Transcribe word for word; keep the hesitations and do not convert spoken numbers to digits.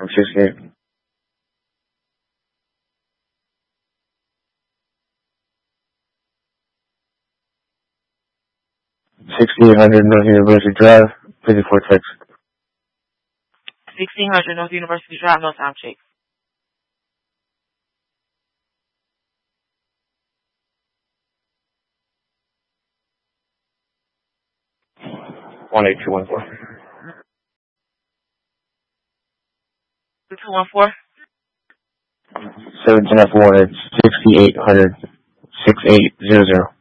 from sixty-eight. sixty-eight hundred North University Drive, fifty-four Texas. sixteen hundred North University Drive, no time check. one eight two one four. two two one four? seventeen F one, it's sixty-eight hundred, sixty-eight hundred.